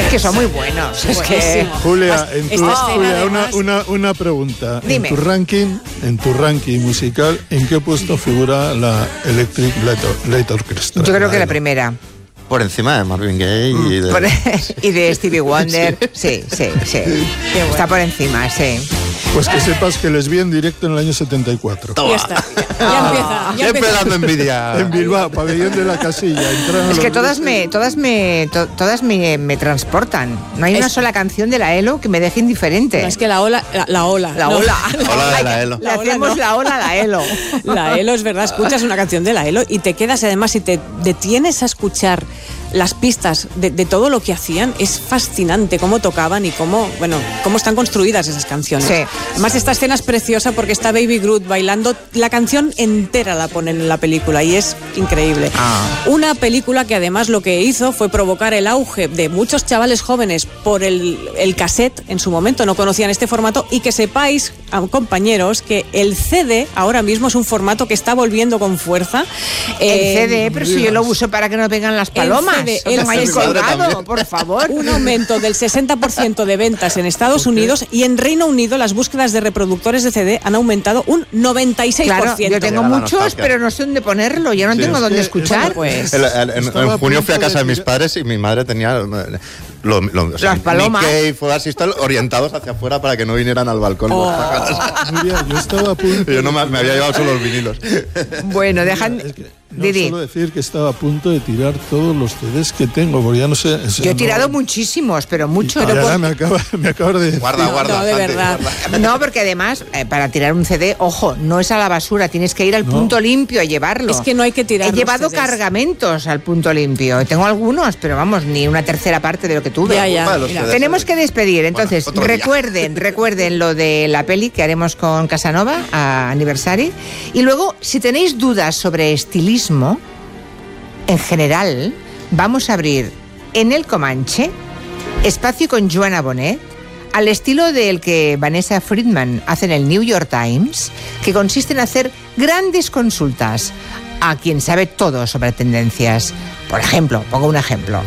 que son muy buenos. Es que... Julia, una pregunta. Dime. En tu ranking musical, ¿en qué puesto figura la Electric Light Orchestra? Yo creo que la primera. Por encima de Marvin Gaye y de Stevie Wonder. Sí. Está por encima, sí. Pues que sepas que les vi en directo en el año 74. Ya está. Ya empieza. Siempre dando envidia. En Bilbao, pabellón de la Casilla. Es que todas me transportan. No hay una sola canción de la ELO que me deje indiferente. No, es que la ola. Hola de la ELO. Le hacemos la ola a la ELO. La ELO, es verdad, escuchas una canción de la ELO y te quedas, además, si te detienes a escuchar las pistas de todo lo que hacían, es fascinante cómo tocaban y cómo están construidas esas canciones. Sí. Además, esta escena es preciosa porque está Baby Groot bailando, la canción entera la ponen en la película y es increíble. Una película que además lo que hizo fue provocar el auge de muchos chavales jóvenes por el cassette, en su momento no conocían este formato, y que sepáis, compañeros, que el CD ahora mismo es un formato que está volviendo con fuerza. El CD, pero si yo lo uso para que no vengan las palomas. El colgado, por favor. Un aumento del 60% de ventas en Estados Unidos, y en Reino Unido las búsquedas de reproductores de CD han aumentado un 96%. Claro, yo tengo muchos, pero no sé dónde ponerlo, ya no tengo dónde escuchar. Pues en junio fui a casa de mis padres y mi madre tenía las palomas. Mickey, Fodas y tal, orientados hacia afuera para que no vinieran al balcón. Yo estaba a punto. Yo no me había llevado solo los vinilos. Bueno, Didi. Solo decir que estaba a punto de tirar todos los CDs que tengo, porque ya no sé. Yo he tirado muchísimos, pero mucho. Me acabas de decir. Guarda. No, de verdad. No, porque además, para tirar un CD, ojo, no es a la basura, tienes que ir al punto limpio a llevarlo. Es que no hay que tirar. He llevado cargamentos al punto limpio. Tengo algunos, pero vamos, ni una tercera parte de lo que tuve. Ya. Tenemos que despedir, entonces, recuerden lo de la peli que haremos con Casanova a aniversario. Y luego, si tenéis dudas sobre estilismo en general, vamos a abrir en el Comanche espacio con Joana Bonet, al estilo del que Vanessa Friedman hace en el New York Times, que consiste en hacer grandes consultas a quien sabe todo sobre tendencias. Por ejemplo, pongo un ejemplo.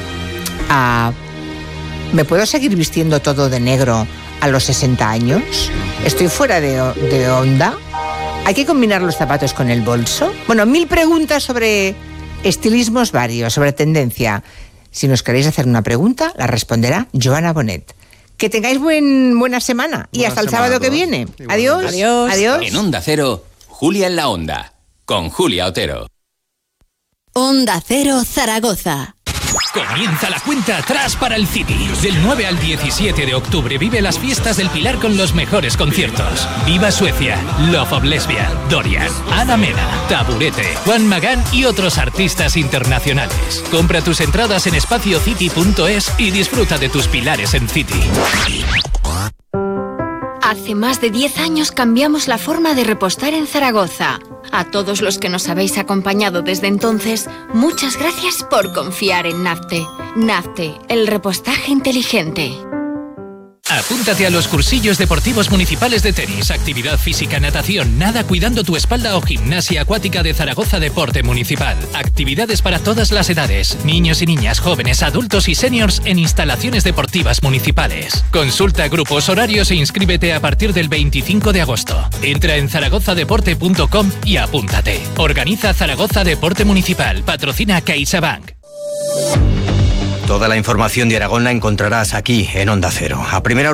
¿Me puedo seguir vistiendo todo de negro a los 60 años? ¿Estoy fuera de onda? ¿Hay que combinar los zapatos con el bolso? Bueno, 1000 preguntas sobre estilismos varios, sobre tendencia. Si nos queréis hacer una pregunta, la responderá Joana Bonet. Que tengáis buena semana y hasta el sábado que viene. Adiós. Adiós. En Onda Cero, Julia en la Onda, con Julia Otero. Onda Cero Zaragoza. Comienza la cuenta atrás para el City. Del 9 al 17 de octubre vive las fiestas del Pilar con los mejores conciertos. Viva Suecia, Love of Lesbian, Dorian, Ana Mena, Taburete, Juan Magán y otros artistas internacionales. Compra tus entradas en espaciocity.es y disfruta de tus pilares en City. Hace más de 10 años cambiamos la forma de repostar en Zaragoza. A todos los que nos habéis acompañado desde entonces, muchas gracias por confiar en Nafte. Nafte, el repostaje inteligente. Apúntate a los cursillos deportivos municipales de tenis, actividad física, natación, nada cuidando tu espalda o gimnasia acuática de Zaragoza Deporte Municipal. Actividades para todas las edades, niños y niñas, jóvenes, adultos y seniors en instalaciones deportivas municipales. Consulta grupos, horarios e inscríbete a partir del 25 de agosto. Entra en zaragozadeporte.com y apúntate. Organiza Zaragoza Deporte Municipal. Patrocina CaixaBank. Toda la información de Aragón la encontrarás aquí en Onda Cero. A primera